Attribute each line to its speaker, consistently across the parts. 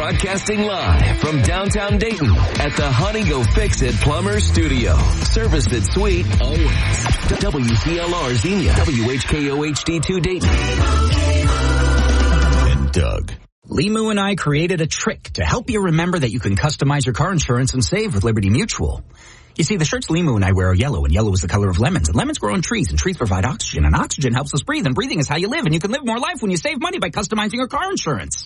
Speaker 1: Broadcasting live from downtown Dayton at the Honey Go Fix It Plumber Studio. Service that's sweet always. WCLR Xenia, WHKO HD2 Dayton. And Doug.
Speaker 2: Limu and I created a trick to help you remember that you can customize your car insurance and save with Liberty Mutual. You see, the shirts Limu and I wear are yellow, and yellow is the color of lemons, and lemons grow on trees, and trees provide oxygen, and oxygen helps us breathe, and breathing is how you live, and you can live more life when you save money by customizing your car insurance.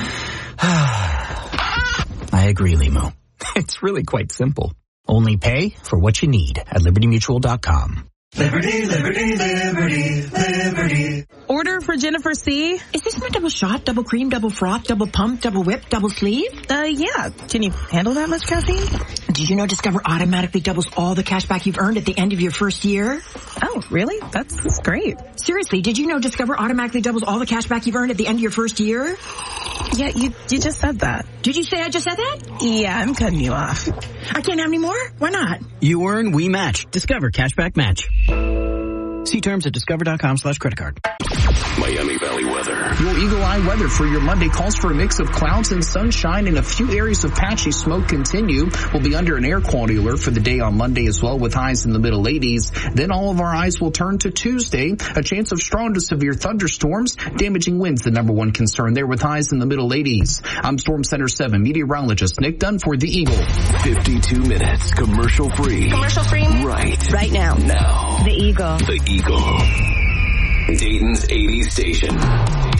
Speaker 2: I agree, Limu. It's really quite simple. Only pay for what you need at LibertyMutual.com.
Speaker 3: Liberty, liberty, liberty, liberty.
Speaker 4: Order for Jennifer C.
Speaker 5: Is this one double shot, double cream, double froth, double pump, double whip, double sleeve?
Speaker 4: Yeah. Can you handle that much caffeine?
Speaker 5: Did you know Discover automatically doubles all the cash back you've earned at the end of your first year?
Speaker 4: Oh, really? That's great.
Speaker 5: Seriously, did you know Discover automatically doubles all the cash back you've earned at the end of your first year?
Speaker 4: Yeah, you just said that.
Speaker 5: Did you say I just said that?
Speaker 4: Yeah, I'm cutting you off.
Speaker 5: I can't have any more? Why not?
Speaker 6: You earn, we match. Discover Cashback Match. See terms at discover.com/creditcard.
Speaker 1: Miami Valley weather.
Speaker 7: Your Eagle Eye weather for your Monday calls for a mix of clouds and sunshine, and a few areas of patchy smoke continue. We'll be under an air quality alert for the day on Monday as well, with highs in the middle 80s. Then all of our eyes will turn to Tuesday. A chance of strong to severe thunderstorms. Damaging winds, the number one concern there, with highs in the middle 80s. I'm Storm Center 7 meteorologist Nick Dunn for the Eagle.
Speaker 1: 52 minutes commercial free.
Speaker 4: Commercial free?
Speaker 1: Right
Speaker 4: now.
Speaker 1: Now.
Speaker 4: The Eagle.
Speaker 1: The Eagle. Dayton's 80s station.